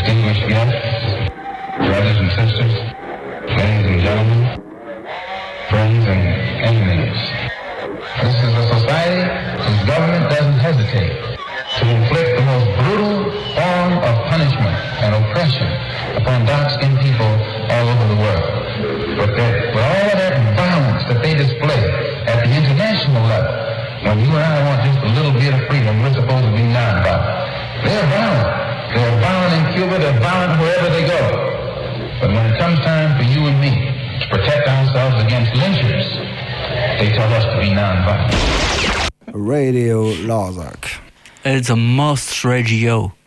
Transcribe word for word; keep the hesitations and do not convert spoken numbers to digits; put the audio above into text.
distinguished guests, brothers and sisters, ladies and gentlemen, friends and enemies. This is a society whose government doesn't hesitate to inflict the most brutal form of punishment and oppression upon dark-skinned people all over the world. But that, with all of that violence that they display at the international level, when you and I want just a little bit of freedom, we're supposed to be nonviolent. They're violent. They're violent in Cuba. They're violent wherever they go. But when it comes time for you and me to protect ourselves against lynchers, they tell us to be nonviolent. Radio Lazak. It's a most radio.